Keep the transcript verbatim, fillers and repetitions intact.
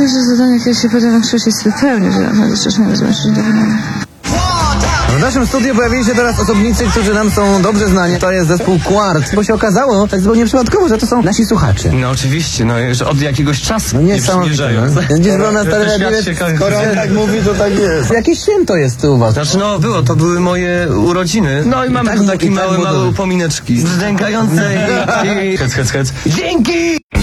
że zadanie, kiedy się poda na krzyż, jest zupełnie żelazne, jeszcze nie rozumiem, że nie wygląda. W naszym studiu pojawili się teraz osobnicy, którzy nam są dobrze znani. To jest zespół Quart, bo się okazało tak zupełnie przypadkowo, że to są nasi słuchacze. No oczywiście, no już od jakiegoś czasu No nie samowite. No. Gdzieś było na stare skoro on tak mówi, to tak jest. Jakieś święto jest u was. Znaczy no było, to były moje urodziny. No i mamy tak tu mu- takie i tak małe, było małe dobrze. upomineczki. Brzdękające i... Hec, hec, hec. Dzięki!